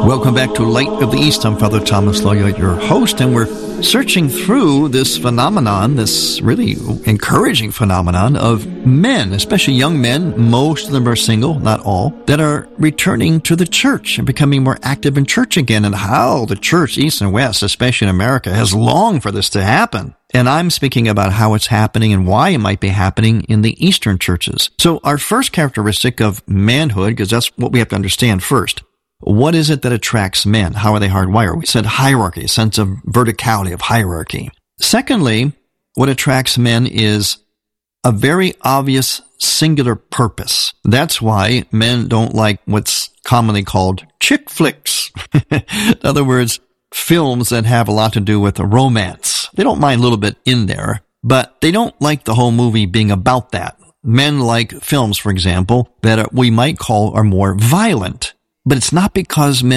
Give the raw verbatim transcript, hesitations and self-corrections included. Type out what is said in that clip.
Welcome back to Light of the East. I'm Father Thomas Loya, your host, and we're searching through this phenomenon, this really encouraging phenomenon of men, especially young men, most of them are single, not all, that are returning to the church and becoming more active in church again, and how the church, East and West, especially in America, has longed for this to happen. And I'm speaking about how it's happening and why it might be happening in the Eastern churches. So our first characteristic of manhood, because that's what we have to understand first, what is it that attracts men? How are they hardwired? We said hierarchy, a sense of verticality, of hierarchy. Secondly, what attracts men is a very obvious singular purpose. That's why men don't like what's commonly called chick flicks. In other words, films that have a lot to do with a romance. They don't mind a little bit in there, but they don't like the whole movie being about that. Men like films, for example, that we might call are more violent. But it's not because men